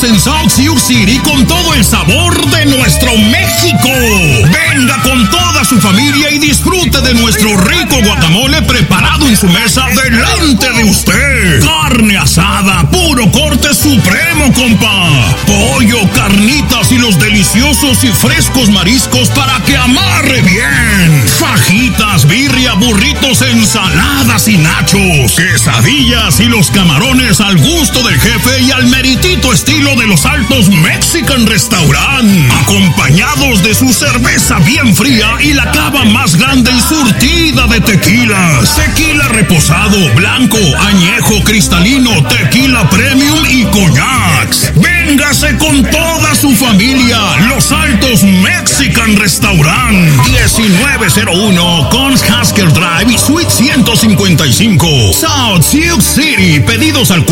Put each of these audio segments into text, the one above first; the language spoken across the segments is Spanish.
en South Sioux City con todo el sabor de nuestro México. Venga con toda su familia y disfrute de nuestro rico guacamole preparado en su mesa delante de usted. Carne asada, puro corte supremo, compa. Pollo, carnitas y los deliciosos y frescos mariscos para que amarre bien. Fajitas, birria, burritos, ensaladas y nachos. Quesadillas y los camarones al gusto del jefe y al meritito estilo de los Altos Mexican Restaurant. Acompañados de su cerveza bien fría y la cava más grande y surtida de tequilas. Tequila reposado, blanco, añejo, cristalino, tequila premium y coñacs. Véngase con toda su familia. Los Altos Mexican Restaurant. 1901 Cons Haskell Drive y Suite 155. South Sioux City. Pedidos al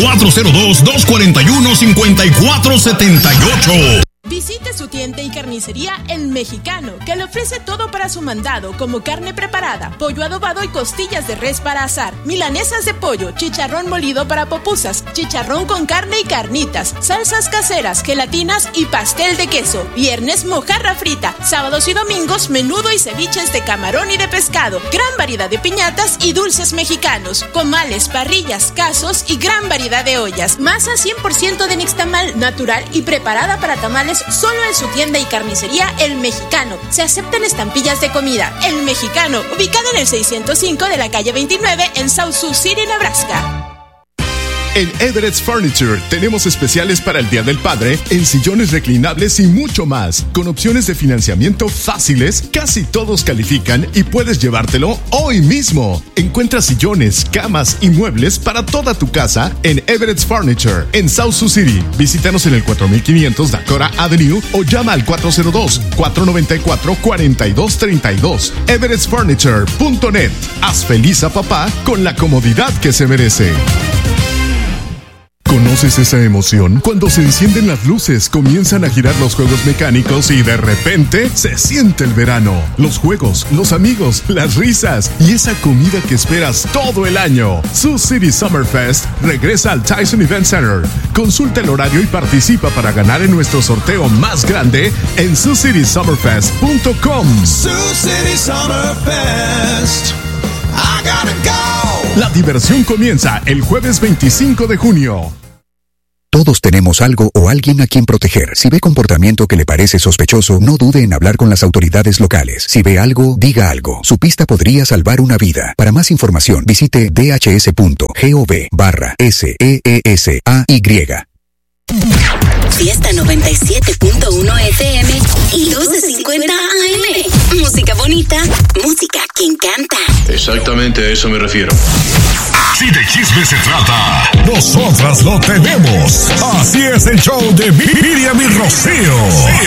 402-241-5478. Visite su tienda y carnicería El Mexicano, que le ofrece todo para su mandado, como carne preparada, pollo adobado y costillas de res para asar, milanesas de pollo, chicharrón molido para pupusas, chicharrón con carne y carnitas, salsas caseras, gelatinas y pastel de queso. Viernes, mojarra frita. Sábados y domingos, menudo y ceviches de camarón y de pescado. Gran variedad de piñatas y dulces mexicanos, comales, parrillas, casos y gran variedad de ollas. Masa 100% de nixtamal, natural y preparada para tamales, solo en su tienda y carnicería El Mexicano. Se aceptan estampillas de comida. El Mexicano, ubicado en el 605 de la calle 29 en South Sioux City, Nebraska. En Everett's Furniture tenemos especiales para el Día del Padre en sillones reclinables y mucho más. Con opciones de financiamiento fáciles, casi todos califican y puedes llevártelo hoy mismo. Encuentra sillones, camas y muebles para toda tu casa en Everett's Furniture en South Sioux City. Visítanos en el 4500 Dakota Avenue o llama al 402-494-4232. everettsfurniture.net. Haz feliz a papá con la comodidad que se merece. ¿Conoces esa emoción? Cuando se encienden las luces, comienzan a girar los juegos mecánicos y de repente se siente el verano. Los juegos, los amigos, las risas y esa comida que esperas todo el año. Sioux City Summer Fest regresa al Tyson Event Center. Consulta el horario y participa para ganar en nuestro sorteo más grande en SiouxCitySummerFest.com. Sioux City Summer Fest. I gotta go. La diversión comienza el jueves 25 de junio. Todos tenemos algo o alguien a quien proteger. Si ve comportamiento que le parece sospechoso, no dude en hablar con las autoridades locales. Si ve algo, diga algo. Su pista podría salvar una vida. Para más información, visite dhs.gov/SEESAY. Fiesta 97.1 FM y 1250 AM. Música bonita, música que encanta. Exactamente a eso me refiero. Si de chisme se trata, nosotras lo tenemos. Así es el show de Miriam y Rocío.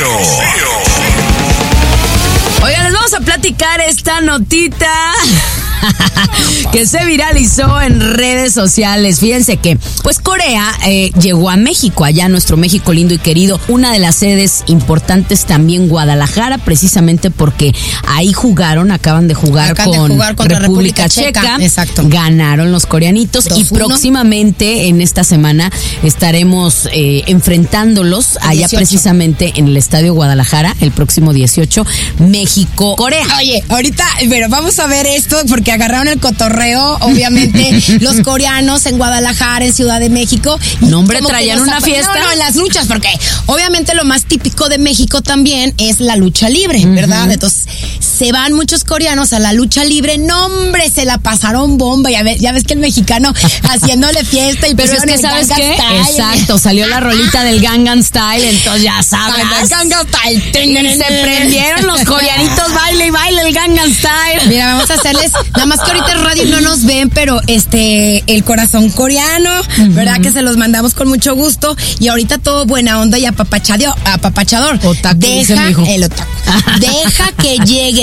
Oigan, les vamos a platicar esta notita que se viralizó en redes sociales. Fíjense que, pues Corea llegó a México, allá nuestro México lindo y querido, una de las sedes importantes también Guadalajara, precisamente porque ahí acaban de jugar con República Checa. Exacto. Ganaron los coreanitos 2-1. Y próximamente en esta semana estaremos enfrentándolos allá precisamente en el Estadio Guadalajara, el próximo 18, México-Corea. Oye, ahorita, pero vamos a ver esto porque agarraron el cotorreo, obviamente, los coreanos en Guadalajara, en Ciudad de México. No, hombre, traían una fiesta. No, en las luchas, porque obviamente lo más típico de México también es la lucha libre, ¿verdad? Entonces, se van muchos coreanos a la lucha libre. No, hombre, se la pasaron bomba. Ya ves que el mexicano haciéndole fiesta y pero es que, ¿sabes qué? Exacto, salió la rolita del Gangnam Style, entonces ya sabes. Gangnam Style. Y se prendieron los coreanitos, baile y baile el Gangnam Style. Mira, vamos a hacerles, nada más que ahorita en radio no nos ven, pero el corazón coreano, ¿verdad? Que se los mandamos con mucho gusto. Y ahorita todo buena onda y apapachador. Otaku, deja que llegue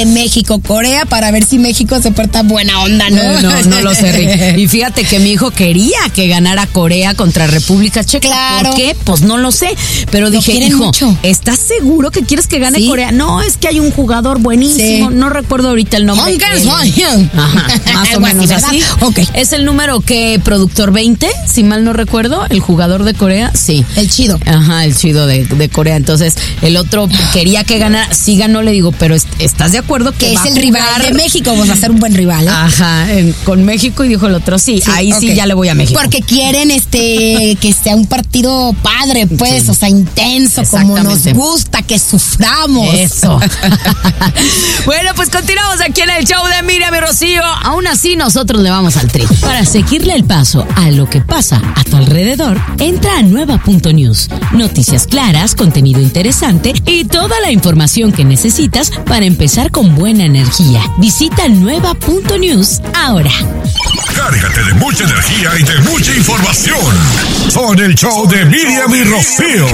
de México-Corea para ver si México se porta buena onda, ¿no? No lo sé, Rick. Y fíjate que mi hijo quería que ganara Corea contra República Checa. Claro. ¿Por qué? Pues no lo sé. Pero dije, hijo, mucho. ¿estás seguro que quieres que gane Corea? No, es que hay un jugador buenísimo. Sí. No recuerdo ahorita el nombre. Ajá, más o menos así. Okay. Es el número que productor 20, si mal no recuerdo, el jugador de Corea. Sí. El chido. Ajá, el chido de Corea. Entonces, el otro quería que ganara. Sí ganó, le digo, pero ¿estás de acuerdo que es el rival de México? Vamos a hacer un buen rival, ¿eh? Ajá, con México, y dijo el otro, sí, ahí okay. Sí ya le voy a México. Porque quieren que sea un partido padre, pues, sí. O sea, intenso, como nos gusta, que suframos. Eso. Bueno, pues continuamos aquí en el show de Miriam y Rocío. Aún así, nosotros le vamos al tri. Para seguirle el paso a lo que pasa a tu alrededor, entra a nueva.news. Noticias claras, contenido interesante y toda la información que necesitas para empezar con buena energía. Visita nueva.news ahora. Cárgate de mucha energía y de mucha información. Son el show de Miriam y Rocío.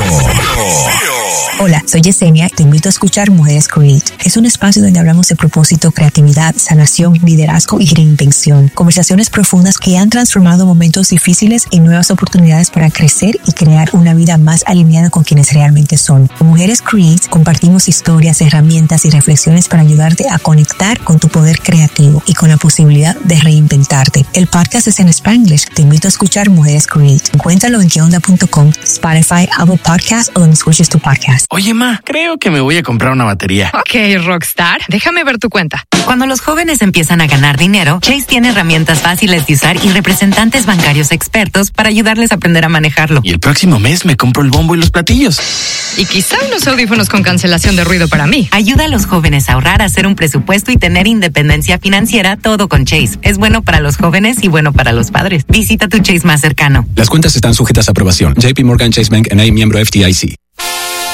Hola, soy Yesenia. Te invito a escuchar Mujeres Create. Es un espacio donde hablamos de propósito, creatividad, sanación, liderazgo y reinvención. Conversaciones profundas que han transformado momentos difíciles en nuevas oportunidades para crecer y crear una vida más alineada con quienes realmente son. Con Mujeres Create compartimos historias, herramientas y reflexiones para ayudarte a conectar con tu poder creativo y con la posibilidad de reinventarte. El podcast es en Spanglish. Te invito a escuchar Mujeres Create. Encuéntralo en queonda.com, Spotify, Apple Podcasts o donde escuches tu podcast. Oye, ma, creo que me voy a comprar una batería. Ok, Rockstar, déjame ver tu cuenta. Cuando los jóvenes empiezan a ganar dinero, Chase tiene herramientas fáciles de usar y representantes bancarios expertos para ayudarles a aprender a manejarlo. Y el próximo mes me compro el bombo y los platillos. Y quizá unos audífonos con cancelación de ruido para mí. Ayuda a los jóvenes a ahorrar, a hacer un presupuesto y tener independencia financiera, todo con Chase. Es bueno para los jóvenes y bueno para los padres. Visita tu Chase más cercano. Las cuentas están sujetas a aprobación. JP Morgan Chase Bank N.A., miembro FDIC.